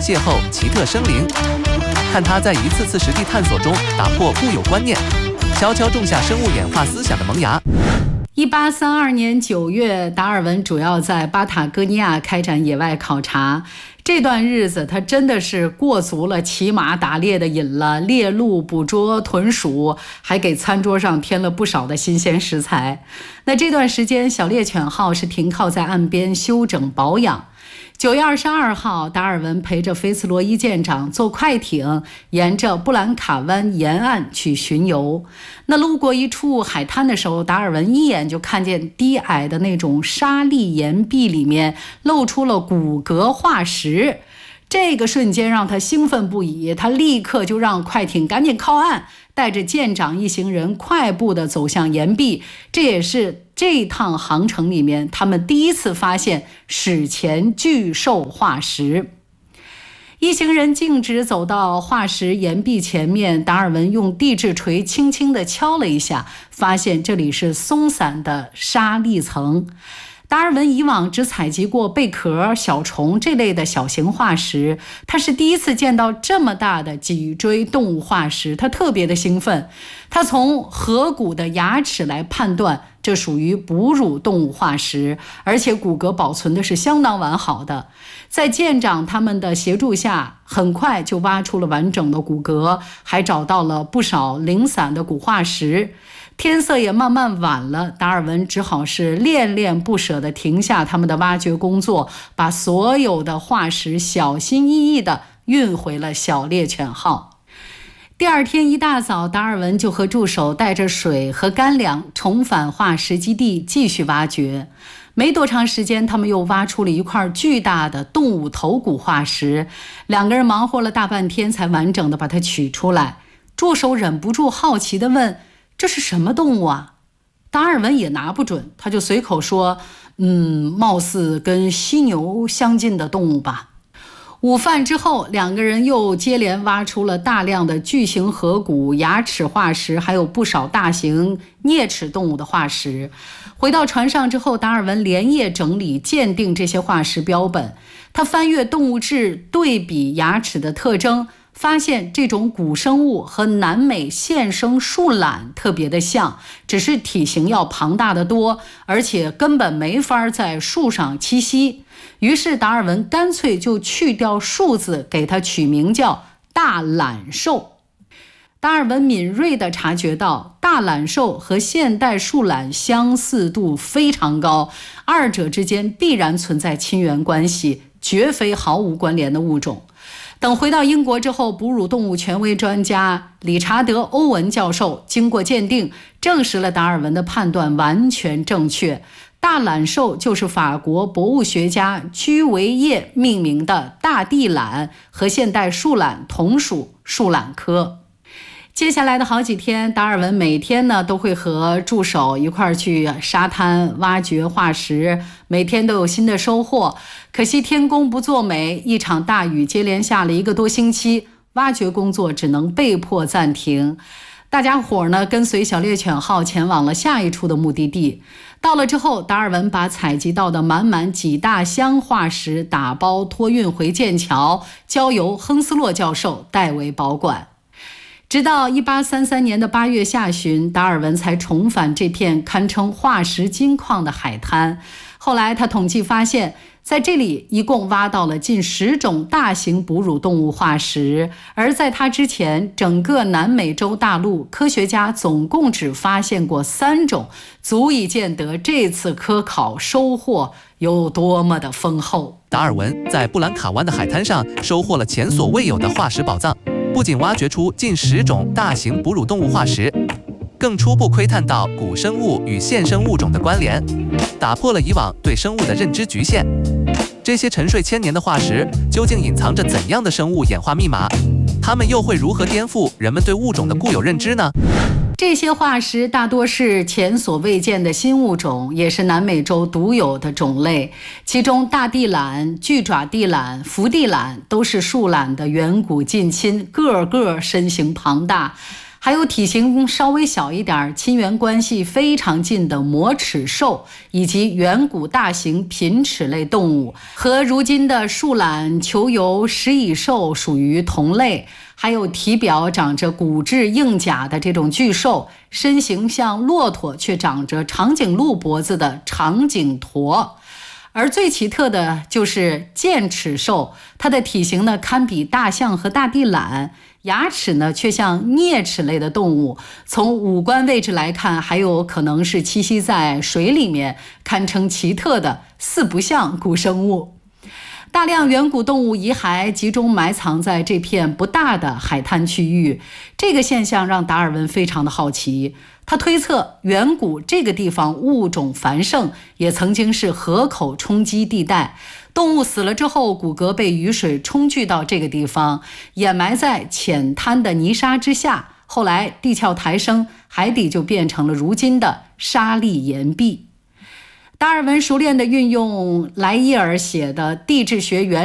邂逅奇特生灵，看他在一次次实地探索中打破固有观念，悄悄种下生物演化思想的萌芽。 1832年9月，达尔文主要在巴塔哥尼亚开展野外考察。这段日子他真的是过足了骑马打猎的瘾了，猎鹿、捕捉豚鼠，还给餐桌上添了不少的新鲜食材。那这段时间，小猎犬号是停靠在岸边休整保养。9月22号，达尔文陪着菲茨罗伊舰长坐快艇，沿着布兰卡湾沿岸去巡游。那路过一处海滩的时候，达尔文一眼就看见低矮的那种沙砾岩壁里面露出了骨骼化石。这个瞬间让他兴奋不已，他立刻就让快艇赶紧靠岸，带着舰长一行人快步地走向岩壁。这也是这趟航程里面他们第一次发现史前巨兽化石。一行人径直走到化石岩壁前面，达尔文用地质锤轻轻地敲了一下，发现这里是松散的沙砾层。达尔文以往只采集过贝壳、小虫这类的小型化石，他是第一次见到这么大的脊椎动物化石，他特别的兴奋。他从颌骨的牙齿来判断，这属于哺乳动物化石，而且骨骼保存的是相当完好的。在舰长他们的协助下，很快就挖出了完整的骨骼，还找到了不少零散的骨化石。天色也慢慢晚了，达尔文只好是恋恋不舍地停下他们的挖掘工作，把所有的化石小心翼翼地运回了小猎犬号。第二天一大早，达尔文就和助手带着水和干粮重返化石基地继续挖掘。没多长时间，他们又挖出了一块巨大的动物头骨化石，两个人忙活了大半天才完整地把它取出来。助手忍不住好奇地问，这是什么动物啊？达尔文也拿不准，他就随口说，貌似跟犀牛相近的动物吧。午饭之后，两个人又接连挖出了大量的巨型颌骨、牙齿化石，还有不少大型啮齿动物的化石。回到船上之后，达尔文连夜整理鉴定这些化石标本。他翻阅动物志，对比牙齿的特征，发现这种古生物和南美现生树懒特别的像，只是体型要庞大得多，而且根本没法在树上栖息。于是达尔文干脆就去掉树字，给它取名叫大懒兽。达尔文敏锐地察觉到，大懒兽和现代树懒相似度非常高，二者之间必然存在亲缘关系，绝非毫无关联的物种。等回到英国之后，哺乳动物权威专家理查德·欧文教授经过鉴定，证实了达尔文的判断完全正确。大懒兽就是法国博物学家居维叶命名的大地懒，和现代树懒同属树懒科。接下来的好几天，达尔文每天呢都会和助手一块儿去沙滩挖掘化石，每天都有新的收获。可惜天公不作美，一场大雨接连下了1个多星期，挖掘工作只能被迫暂停。大家伙呢跟随小猎犬号前往了下一处的目的地。到了之后，达尔文把采集到的满满几大箱化石打包托运回剑桥，交由亨斯洛教授代为保管。直到1833年的8月下旬，达尔文才重返这片堪称化石金矿的海滩。后来他统计发现，在这里一共挖到了近10种大型哺乳动物化石，而在他之前，整个南美洲大陆科学家总共只发现过3种，足以见得这次科考收获有多么的丰厚。 达尔文在布兰卡湾的海滩上收获了前所未有的化石宝藏，不仅挖掘出近10种大型哺乳动物化石，更初步窥探到古生物与现生物种的关联，打破了以往对生物的认知局限。这些沉睡千年的化石究竟隐藏着怎样的生物演化密码？它们又会如何颠覆人们对物种的固有认知呢？ 这些化石大多是前所未见的新物种，也是南美洲独有的种类。其中大地懒、巨爪地懒、福地懒都是树懒的远古近亲，个个身形庞大。 还有体型稍微小一点、亲缘关系非常近的魔齿兽，以及远古大型品齿类动物，和如今的树懒、球游、食蚁兽属于同类。还有体表长着骨质硬甲的这种巨兽，身形像骆驼却长着长颈鹿脖子的长颈驼。而最奇特的就是剑齿兽，它的体型呢堪比大象和大地懒，牙齿呢却像啮齿类的动物，从五官位置来看，还有可能是栖息在水里面，堪称奇特的四不像古生物。大量远古动物遗骸集中埋藏在这片不大的海滩区域，这个现象让达尔文非常的好奇。他推测远古这个地方物种繁盛，也曾经是河口冲积地带，动物死了之后，骨骼被雨水冲聚到这个地方，掩埋在浅滩的泥沙之下，后来地壳抬升，海底就变成了如今的沙砾岩壁。达尔文熟练地运用莱伊尔写的地质学原